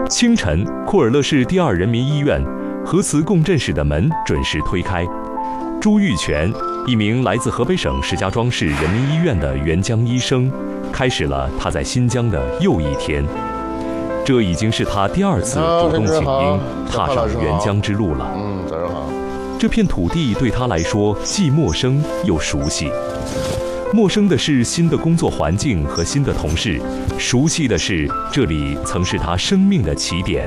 清晨，库尔勒市第2人民医院核磁共振室的门准时推开。朱玉泉，一名来自河北省石家庄市人民医院的援疆医生，开始了他在新疆的又一天。这已经是他第2次主动请缨，踏上援疆之路了。 早上好。 这片土地对他来说既陌生又熟悉。陌生的是新的工作环境和新的同事，熟悉的是这里曾是他生命的起点。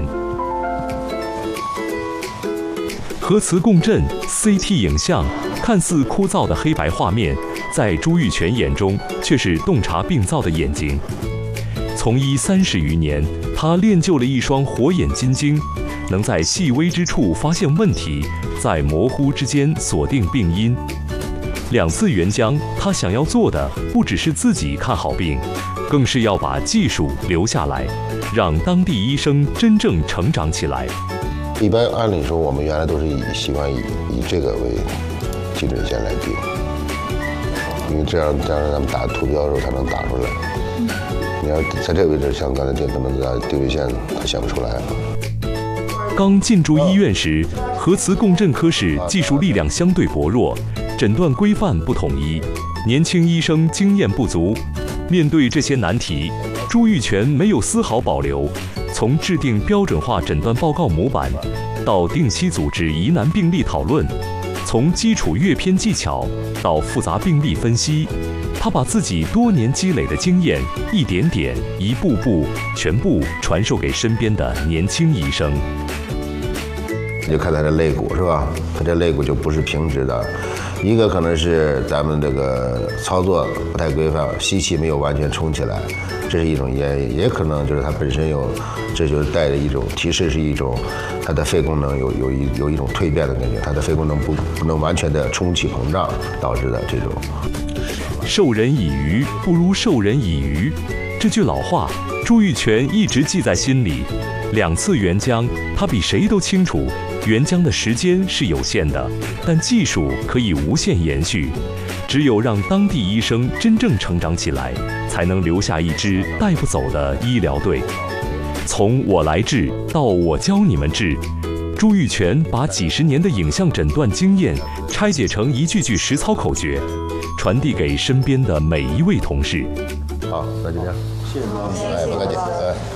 核磁共振、CT 影像，看似枯燥的黑白画面，在朱玉泉眼中却是洞察病灶的眼睛。从医30余年，他练就了一双火眼金睛，能在细微之处发现问题，在模糊之间锁定病因。2次援疆，他想要做的不只是自己看好病，更是要把技术留下来，让当地医生真正成长起来。 一般按理说，我们原来都是习惯以这个为基准线来定，因为这样咱们打图标的时候才能打出来。你要在这个位置，像刚才定，可能在定位线它显不出来。 刚进驻医院时，核磁共振科室技术力量相对薄弱，诊断规范不统一，年轻医生经验不足。面对这些难题，朱玉泉没有丝毫保留，从制定标准化诊断报告模板，到定期组织疑难病例讨论，从基础阅片技巧到复杂病例分析，他把自己多年积累的经验，一点点、一步步，全部传授给身边的年轻医生。 你就看他的肋骨是吧？他这肋骨就不是平直的，一个可能是咱们这个操作不太规范，吸气没有完全冲起来，这是一种原因，也可能就是他本身有，这就是带着一种提示，是一种他的肺功能有一种蜕变的感觉，他的肺功能不能完全的充气膨胀导致的这种。 授人以鱼不如授人以渔，这句老话，朱玉泉一直记在心里。2次援疆，他比谁都清楚，援疆的时间是有限的，但技术可以无限延续。只有让当地医生真正成长起来，才能留下一支带不走的医疗队。从我来治到我教你们治，朱玉泉把几10年的影像诊断经验拆解成一句句实操口诀，传递给身边的每一位同事。 好，那就这样，谢谢妈，不客气，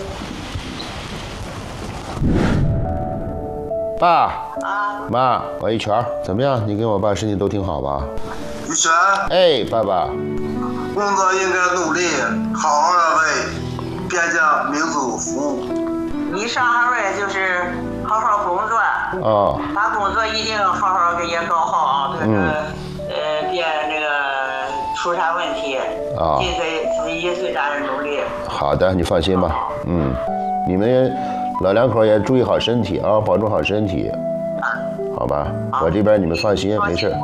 爸，妈，我一圈，怎么样？你跟我爸身体都挺好吧？ 玉泉， 哎，爸爸， 工作应该努力，好好的为边疆民族服务。 你上行位就是好好工作，把工作一定好好给也搞好啊，别那个出啥问题，尽自己最大的努力。 好的，你放心吧，你们老2口也注意好身体啊，保重好身体，好吧？我这边你们放心，没事。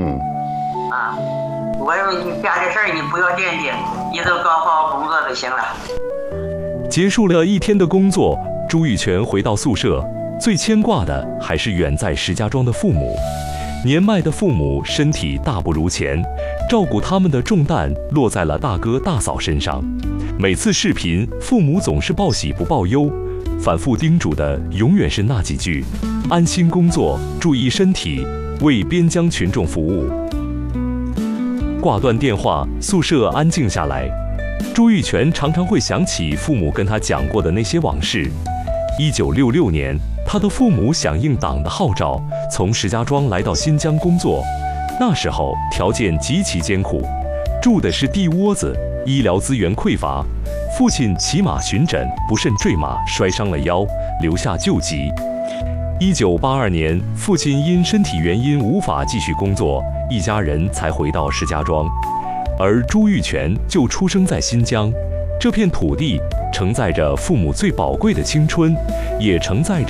我有你家的事儿，你不要惦记，你都搞好工作就行了。 结束了一天的工作，朱玉泉回到宿舍，最牵挂的还是远在石家庄的父母。年迈的父母身体大不如前，照顾他们的重担落在了大哥大嫂身上。每次视频，父母总是报喜不报忧，反复叮嘱的永远是那几句：安心工作，注意身体，为边疆群众服务。挂断电话，宿舍安静下来。朱玉泉常常会想起父母跟他讲过的那些往事。1966年，他的父母响应党的号召，从石家庄来到新疆工作。那时候条件极其艰苦，住的是地窝子，医疗资源匮乏。父亲骑马巡诊，不慎坠马，摔伤了腰，留下旧疾。1982年，父亲因身体原因无法继续工作，一家人才回到石家庄。而朱玉泉就出生在新疆，这片土地承载着父母最宝贵的青春，也承载着